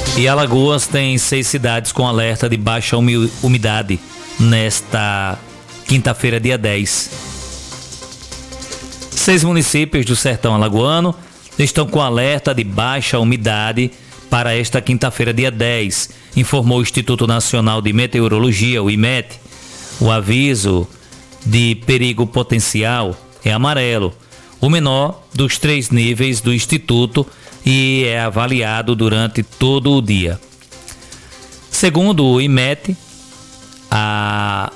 E Alagoas tem 6 cidades com alerta de baixa umidade nesta quinta-feira, dia 10. 6 municípios do sertão alagoano estão com alerta de baixa umidade para esta quinta-feira, dia 10, informou o Instituto Nacional de Meteorologia, o IMET. O aviso de perigo potencial é amarelo, o menor dos 3 níveis do Instituto, e é avaliado durante todo o dia. Segundo o IMET, a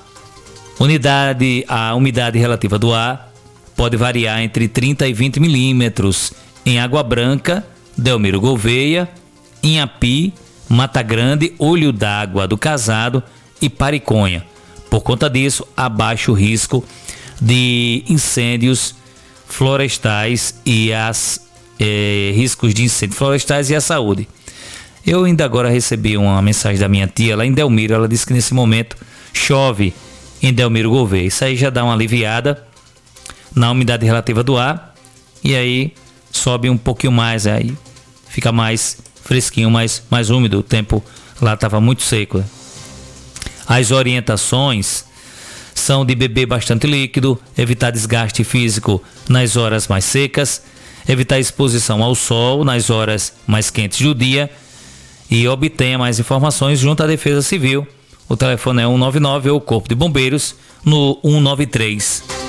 umidade relativa do ar pode variar entre 30 e 20 milímetros em Água Branca, Delmiro Gouveia, Inhapi, Mata Grande, Olho d'Água do Casado e Pariconha. Por conta disso, há baixo risco de incêndios florestais e riscos de incêndios florestais e a saúde. Eu ainda agora recebi uma mensagem da minha tia lá em Delmiro. Ela disse que nesse momento chove em Delmiro Gouveia. Isso aí já dá uma aliviada na umidade relativa do ar e aí sobe um pouquinho mais, aí fica mais fresquinho, mais úmido. O tempo lá estava muito seco, né? As orientações são de beber bastante líquido, evitar desgaste físico nas horas mais secas, evitar exposição ao sol nas horas mais quentes do dia e obtenha mais informações junto à Defesa Civil. O telefone é 199 ou o Corpo de Bombeiros no 193.